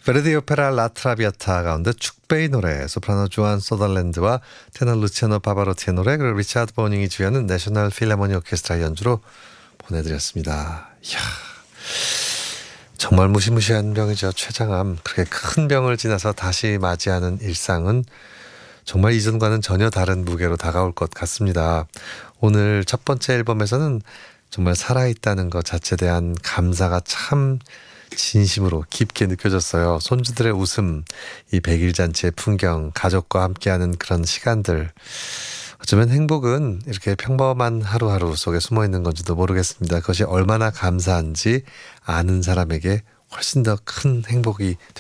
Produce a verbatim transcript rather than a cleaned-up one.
베르디 오페라 라트라비아타 가운데 축배의 노래, 소프라노 조안 소덜랜드와 테너 루치아노 바바로티의 노래, 그리고 리차드 보닝이 주연은 내셔널 필하모니 오케스트라 연주로 보내드렸습니다. 이야, 정말 무시무시한 병이죠. 췌장암. 그렇게 큰 병을 지나서 다시 맞이하는 일상은 정말 이전과는 전혀 다른 무게로 다가올 것 같습니다. 오늘 첫 번째 앨범에서는 정말 살아있다는 것 자체에 대한 감사가 참 진심으로 깊게 느껴졌어요. 손주들의 웃음, 이 백일 잔치의 풍경, 가족과 함께하는 그런 시간들. 어쩌면 행복은 이렇게 평범한 하루하루 속에 숨어 있는 건지도 모르겠습니다. 그것이 얼마나 감사한지 아는 사람에게 훨씬 더 큰 행복이